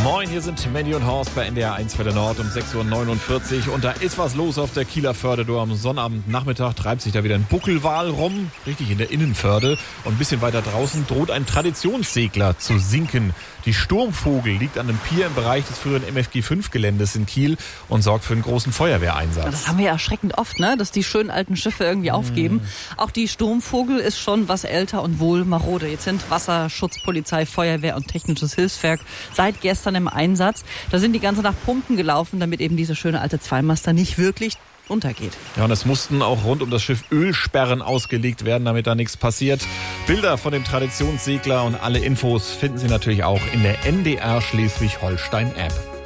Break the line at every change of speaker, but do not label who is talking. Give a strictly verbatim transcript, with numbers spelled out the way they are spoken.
Moin, hier sind Mandy und Horst bei N D R eins Welle Nord um sechs Uhr neunundvierzig und da ist was los auf der Kieler Förde. Du, am Sonnabendnachmittag treibt sich da wieder ein Buckelwal rum, richtig in der Innenförde, und ein bisschen weiter draußen droht ein Traditionssegler zu sinken. Die Sturmvogel liegt an einem Pier im Bereich des früheren M F G fünf Geländes in Kiel und sorgt für einen großen Feuerwehreinsatz.
Das haben wir ja erschreckend oft, ne? Dass die schönen alten Schiffe irgendwie aufgeben. Mm. Auch die Sturmvogel ist schon was älter und wohl marode. Jetzt sind Wasserschutzpolizei, Feuerwehr und technisches Hilfswerk seit gestern im Einsatz. Da sind die ganze Nacht Pumpen gelaufen, damit eben diese schöne alte Zweimaster nicht wirklich untergeht.
Ja, und es mussten auch rund um das Schiff Ölsperren ausgelegt werden, damit da nichts passiert. Bilder von dem Traditionssegler und alle Infos finden Sie natürlich auch in der N D R Schleswig-Holstein-App.